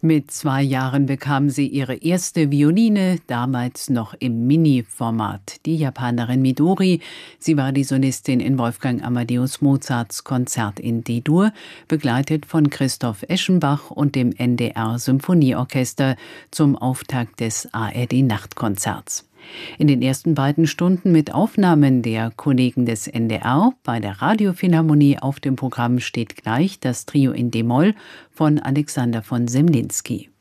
Mit 2 Jahren bekam sie ihre erste Violine, damals noch im Mini-Format. Die Japanerin Midori, sie war die Solistin in Wolfgang Amadeus Mozarts Konzert in D-Dur, begleitet von Christoph Eschenbach und dem NDR Symphonieorchester zum Auftakt des ARD-Nachtkonzerts. In den ersten beiden Stunden mit Aufnahmen der Kollegen des NDR. Bei der Radiophilharmonie auf dem Programm steht gleich das Trio in D-Moll von Alexander von Semlinski.